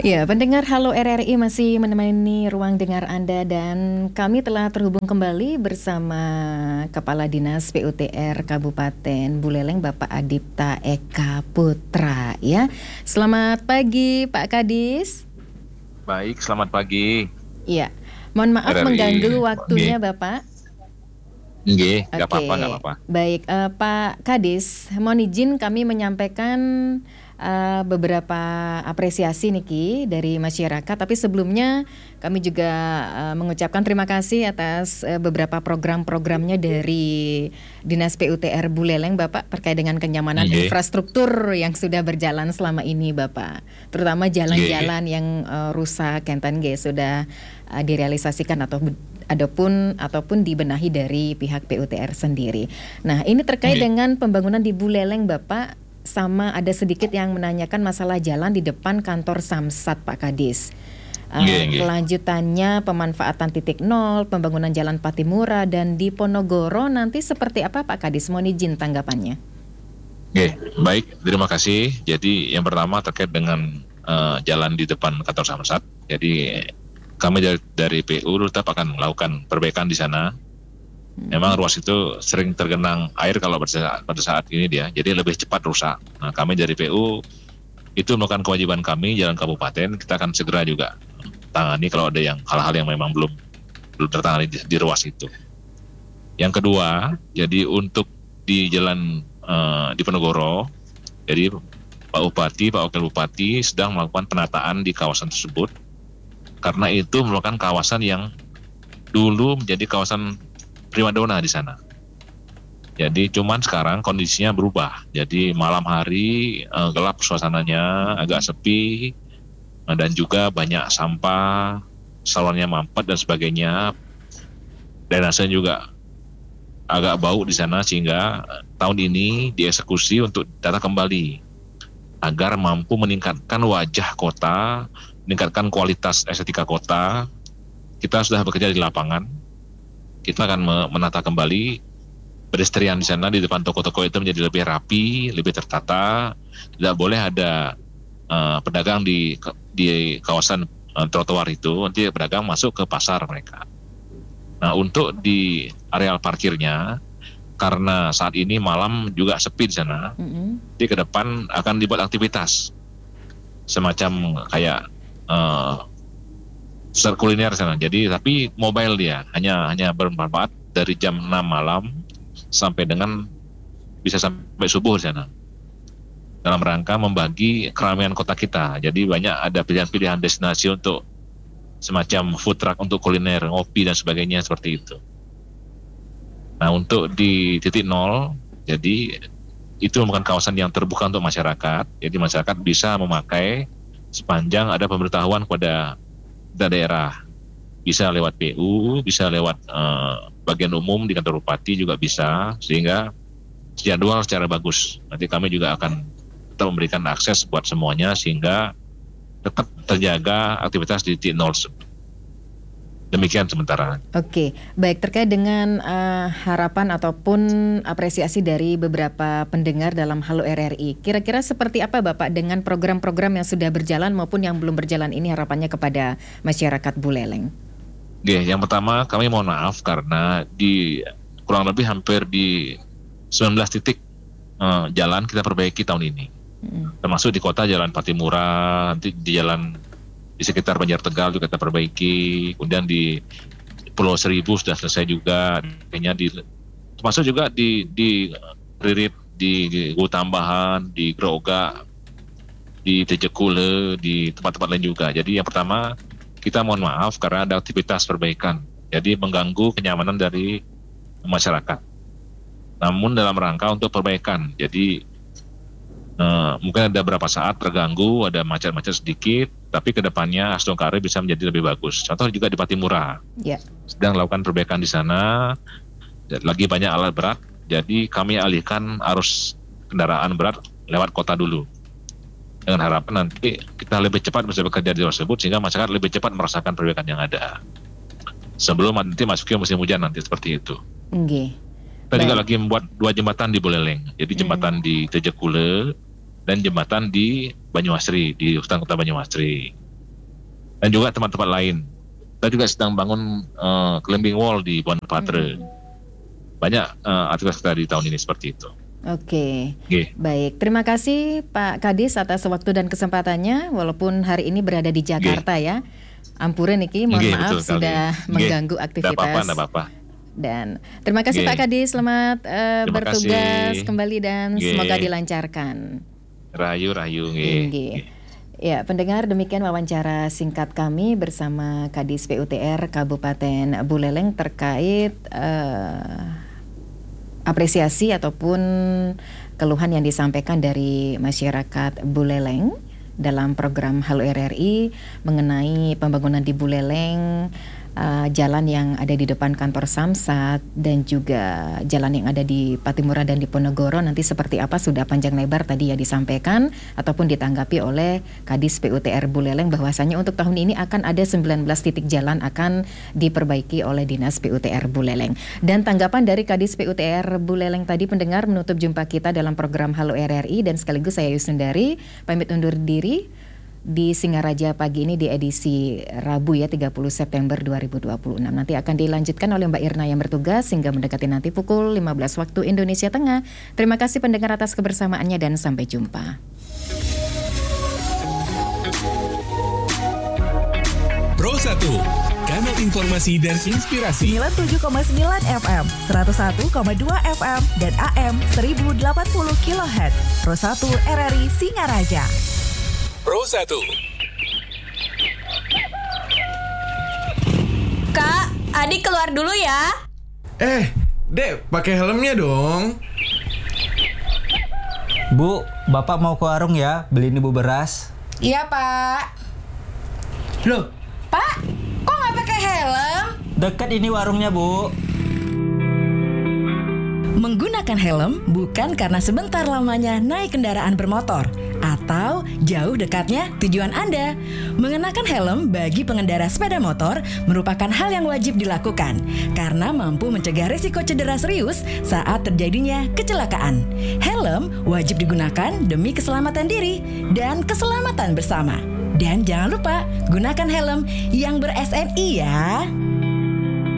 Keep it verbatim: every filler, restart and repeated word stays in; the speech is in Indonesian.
Ya, pendengar Halo R R I masih menemani ruang dengar Anda dan kami telah terhubung kembali bersama Kepala Dinas P U T R Kabupaten Buleleng Bapak Adipta Eka Putra ya. Selamat pagi Pak Kadis. Baik, selamat pagi. Iya, mohon maaf R R I. mengganggu waktunya Nggih. Bapak. Nggih, nggak Oke, apa-apa, nggak apa-apa. baik eh, Pak Kadis, mohon izin kami menyampaikan eh, beberapa apresiasi Niki dari masyarakat. Tapi sebelumnya kami juga eh, mengucapkan terima kasih atas eh, beberapa program-programnya dari Dinas P U T R Buleleng Bapak terkait dengan kenyamanan Nggih. infrastruktur yang sudah berjalan selama ini Bapak. Terutama jalan-jalan yang eh, rusak enten nggih sudah eh, direalisasikan atau adapun ataupun dibenahi dari pihak P U T R sendiri. Nah, ini terkait Nggih. dengan pembangunan di Buleleng Bapak, sama ada sedikit yang menanyakan masalah jalan di depan kantor Samsat Pak Kadis. Uh, Nggih, nggih. kelanjutannya pemanfaatan titik nol, pembangunan jalan Patimura dan di Ponorogo nanti seperti apa Pak Kadis? Mohon izin tanggapannya. Nggih, baik, terima kasih. Jadi yang pertama terkait dengan uh, jalan di depan kantor Samsat. Jadi kami dari, dari P U tetap akan melakukan perbaikan di sana. Memang ruas itu sering tergenang air kalau pada saat, pada saat ini dia, jadi lebih cepat rusak. Nah, kami dari P U itu melakukan kewajiban kami jalan kabupaten, kita akan segera juga tangani kalau ada yang hal-hal yang memang belum belum tertangani di, di ruas itu. Yang kedua, jadi untuk di jalan uh, di Ponorogo, jadi Pak Bupati, Pak Wakil Bupati sedang melakukan penataan di kawasan tersebut. Karena itu merupakan kawasan yang dulu menjadi kawasan primadona di sana. Jadi cuman sekarang kondisinya berubah. Jadi malam hari eh, gelap suasananya, agak sepi, eh, dan juga banyak sampah, salurannya mampet dan sebagainya. Drainase juga agak bau di sana sehingga eh, tahun ini dieksekusi untuk ditata kembali agar mampu meningkatkan wajah kota, meningkatkan kualitas estetika kota. Kita sudah bekerja di lapangan. Kita akan menata kembali pedestrian di sana, di depan toko-toko itu menjadi lebih rapi, lebih tertata. Tidak boleh ada uh, pedagang di di kawasan uh, trotoar itu, nanti pedagang masuk ke pasar mereka. Nah, untuk di areal parkirnya, karena saat ini malam juga sepi di sana, mm-hmm. Jadi ke depan akan dibuat aktivitas semacam kayak uh, pusat kuliner sana. Jadi tapi mobile dia hanya hanya bermanfaat dari jam enam malam sampai dengan bisa sampai subuh di sana. Dalam rangka membagi keramaian kota kita. Jadi banyak ada pilihan-pilihan destinasi untuk semacam food truck untuk kuliner, ngopi dan sebagainya seperti itu. Nah, untuk di titik nol, jadi itu merupakan kawasan yang terbuka untuk masyarakat. Jadi masyarakat bisa memakai sepanjang ada pemberitahuan kepada daerah. Bisa lewat P U, bisa lewat uh, bagian umum di kantor bupati juga bisa, sehingga jadwal secara bagus. Nanti kami juga akan tetap memberikan akses buat semuanya sehingga tetap terjaga aktivitas di titik nol. Demikian sementara. Oke, baik, terkait dengan uh, harapan ataupun apresiasi dari beberapa pendengar dalam Halo R R I. Kira-kira seperti apa Bapak dengan program-program yang sudah berjalan maupun yang belum berjalan ini, harapannya kepada masyarakat Buleleng? Oke, yang pertama kami mohon maaf karena di kurang lebih hampir di sembilan belas titik uh, jalan kita perbaiki tahun ini. Hmm. Termasuk di kota jalan Patimura, nanti di jalan di sekitar Banjar Tegal juga kita perbaiki, kemudian di Pulau Seribu sudah selesai juga, kayaknya di termasuk juga di di Ririt, di Gu Tambahan, di Groga, di Tejekule, di tempat-tempat lain juga. Jadi yang pertama kita mohon maaf karena ada aktivitas perbaikan, jadi mengganggu kenyamanan dari masyarakat. Namun dalam rangka untuk perbaikan, jadi Uh, mungkin ada beberapa saat terganggu, ada macet-macet sedikit, tapi kedepannya Asdongkare bisa menjadi lebih bagus. Contoh juga di Patimura, yeah. Sedang melakukan perbaikan di sana, lagi banyak alat berat, jadi kami alihkan arus kendaraan berat lewat kota dulu. Dengan harapan nanti kita lebih cepat bisa bekerja di tersebut, sehingga masyarakat lebih cepat merasakan perbaikan yang ada. Sebelum nanti masuk ke musim hujan nanti seperti itu. Okay. Kita juga lagi membuat dua jembatan di Buleleng, jadi jembatan hmm. di Tejekule dan jembatan di Banyuasri, di hutan kota Banyuasri. dan juga tempat-tempat lain. Kita juga sedang bangun uh, climbing wall di Bonpatre. Hmm. Banyak uh, aktivitas kita di tahun ini seperti itu. Oke, okay. Baik. Terima kasih Pak Kadis atas waktu dan kesempatannya. Walaupun hari ini berada di Jakarta okay. ya. Ampura niki, mohon okay, maaf betul, sudah kali. mengganggu okay. aktivitas. Tidak apa-apa, tidak apa-apa. Dan terima kasih okay. Pak Kadis, selamat uh, bertugas kasih. kembali dan okay. semoga dilancarkan. Rayu, rayu. Okay. Okay. Ya, pendengar, demikian wawancara singkat kami bersama Kadis P U T R Kabupaten Buleleng terkait uh, apresiasi ataupun keluhan yang disampaikan dari masyarakat Buleleng dalam program Halo R R I mengenai pembangunan di Buleleng, uh, jalan yang ada di depan kantor Samsat dan juga jalan yang ada di Patimura dan di Ponorogo. Nanti seperti apa sudah panjang lebar tadi ya disampaikan ataupun ditanggapi oleh Kadis P U T R Buleleng bahwasanya untuk tahun ini akan ada sembilan belas titik jalan akan diperbaiki oleh Dinas P U T R Buleleng. Dan tanggapan dari Kadis P U T R Buleleng tadi pendengar menutup jumpa kita dalam program Halo R R I dan sekaligus saya Yusnandari pamit undur diri di Singaraja pagi ini di edisi Rabu ya tiga puluh September dua ribu dua puluh enam. Nanti akan dilanjutkan oleh Mbak Irna yang bertugas hingga mendekati nanti pukul lima belas waktu Indonesia Tengah. Terima kasih pendengar atas kebersamaannya dan sampai jumpa. Pro satu, kanal informasi dan inspirasi. sembilan puluh tujuh koma sembilan F M, seratus satu koma dua F M dan A M seribu delapan puluh kilohertz. Pro satu R R I Singaraja. Pro satu. Kak, adik keluar dulu ya. Eh, Dek, pakai helmnya dong. Bu, Bapak mau ke warung ya, beliin Ibu beras. Iya, Pak. Loh, Pak, kok nggak pakai helm? Dekat ini warungnya, Bu. Menggunakan helm bukan karena sebentar lamanya naik kendaraan bermotor atau jauh dekatnya tujuan Anda. Mengenakan helm bagi pengendara sepeda motor merupakan hal yang wajib dilakukan karena mampu mencegah risiko cedera serius saat terjadinya kecelakaan. Helm wajib digunakan demi keselamatan diri dan keselamatan bersama. Dan jangan lupa gunakan helm yang ber-S N I ya.